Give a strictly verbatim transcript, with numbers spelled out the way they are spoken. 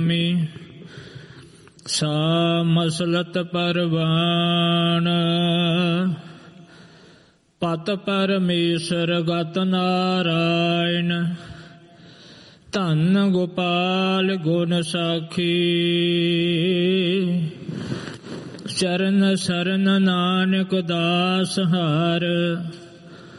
ਪ੍ਰੇਮੀ। ਸਾ ਮਸਲਤ ਪਰਵਾਨ ਪਤ ਪਰਮੇਸ਼ਰ ਗਤ ਨਾਰਾਇਣ। ਧੰਨ ਗੋਪਾਲ ਗੁਣ ਸਾਖੀ ਚਰਨ ਸਰਨ ਨਾਨਕ ਦਾਸ ਹਰ।